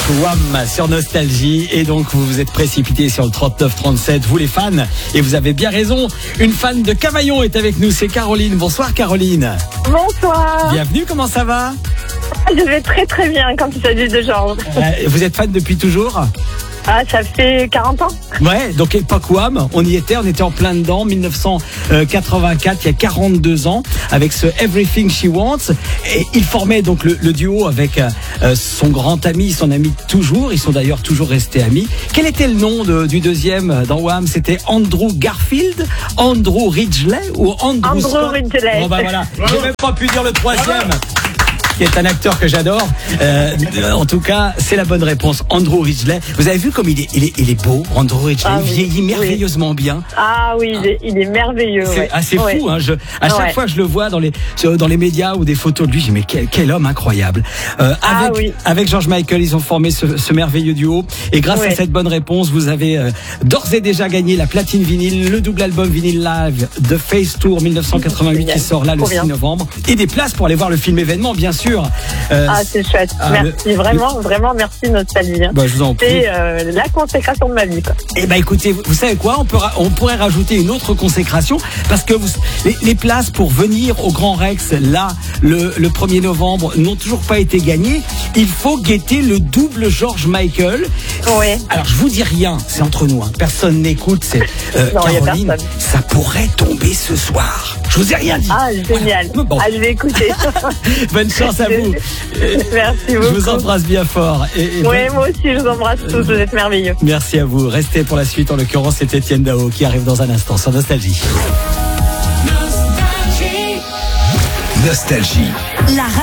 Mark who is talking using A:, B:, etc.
A: Wham sur Nostalgie. Et donc vous vous êtes précipités sur le 39-37, vous les fans. Et vous avez bien raison, une fan de Cavaillon est avec nous, c'est Caroline. Bonsoir Caroline.
B: Bonsoir.
A: Bienvenue, comment ça va?
B: Je vais très très bien quand il s'agit de genre.
A: Vous êtes fan depuis toujours?
B: Ah, ça fait 40 ans.
A: Ouais, donc époque Wham, on était en plein dedans, 1984, il y a 42 ans, avec ce Everything She Wants. Et il formait donc le duo avec son grand ami, son ami toujours. Ils sont d'ailleurs toujours restés amis. Quel était le nom du deuxième dans Wham? C'était Andrew Garfield, Andrew Ridgeley ou Andrew Scott?
B: Ridgeley.
A: Bon bah voilà, j'ai même pas pu dire le troisième. Qui est un acteur que j'adore. En tout cas, c'est la bonne réponse. Andrew Ridgeley. Vous avez vu comme il est beau, Andrew Ridgeley. Il vieillit merveilleusement bien.
B: Ah oui, il est merveilleux.
A: C'est assez fou. Hein. À chaque fois que je le vois dans les médias ou des photos de lui, je dis mais quel homme incroyable. Avec George Michael, ils ont formé ce merveilleux duo. Et grâce à cette bonne réponse, vous avez d'ores et déjà gagné la platine vinyle, le double album vinyle live de Face Tour 1988 qui sort là le 6 novembre. Et des places pour aller voir le film événement, bien sûr.
B: C'est chouette. Merci, vraiment merci Nostalgie.
A: Bah, je vous en prie.
B: C'est la consécration de ma vie.
A: Eh ben écoutez, vous savez quoi, on pourrait rajouter une autre consécration parce que les places pour venir au Grand Rex là le 1er novembre n'ont toujours pas été gagnées. Il faut guetter le double George Michael.
B: Oui.
A: Alors je vous dis rien, c'est entre nous. Hein. Personne n'écoute. C'est Caroline. Ça pourrait tomber ce soir. Je vous ai rien dit.
B: Ah génial.
A: Bon.
B: Ah, je vais écouter.
A: Bonne chance à vous.
B: Merci beaucoup.
A: Je vous embrasse bien fort.
B: Oui, moi aussi, je vous embrasse tous. Vous êtes merveilleux.
A: Merci à vous. Restez pour la suite. En l'occurrence, c'est Étienne Dao qui arrive dans un instant sur Nostalgie.
C: Nostalgie.